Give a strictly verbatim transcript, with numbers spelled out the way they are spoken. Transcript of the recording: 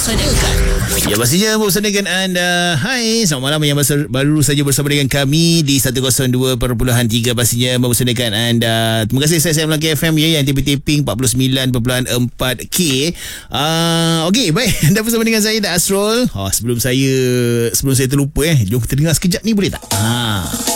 mempersanakan. Ya, pastinya mempersanakan anda. Hai, selamat malam yang baru, baru saja bersama dengan kami di seratus dua perpuluhan tiga. Pastinya mempersanakan anda. Terima kasih saya, saya Melaki F M ya, yang tipping-tipping empat puluh sembilan perpuluhan empat K. Uh, Okey, baik. Anda bersama dengan saya, Dan Asrul. Oh, sebelum saya sebelum saya terlupa eh, jom kita dengar sekejap ni, boleh tak? Ha.